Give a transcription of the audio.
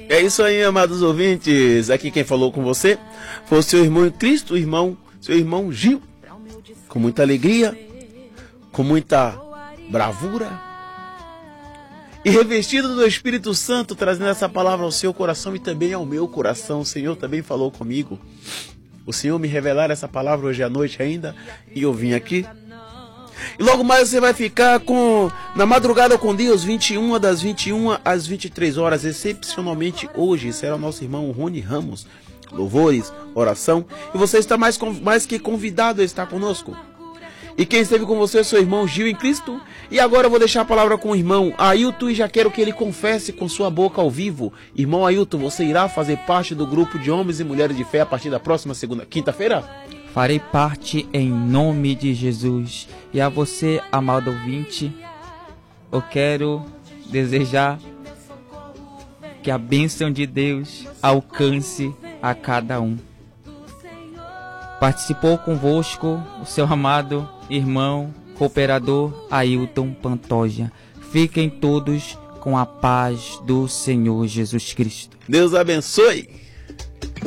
É isso aí, amados ouvintes. Aqui quem falou com você foi o seu irmão em Cristo, seu irmão Gil. Com muita alegria, com muita bravura e revestido do Espírito Santo, trazendo essa palavra ao seu coração e também ao meu coração. O Senhor também falou comigo. O Senhor me revelar essa palavra hoje à noite ainda, e eu vim aqui. E logo mais você vai ficar na madrugada com Deus, das 21 às 23 horas. Excepcionalmente hoje será o nosso irmão Rony Ramos. Louvores, oração. E você está mais que convidado a estar conosco. E quem esteve com você é seu irmão Gil em Cristo. E agora eu vou deixar a palavra com o irmão Ailton e já quero que ele confesse com sua boca ao vivo. Irmão Ailton, você irá fazer parte do grupo de homens e mulheres de fé a partir da próxima quinta-feira? Farei parte em nome de Jesus. E a você, amado ouvinte, eu quero desejar que a bênção de Deus alcance a cada um. Participou convosco o seu amado irmão, cooperador Ailton Pantoja. Fiquem todos com a paz do Senhor Jesus Cristo. Deus abençoe.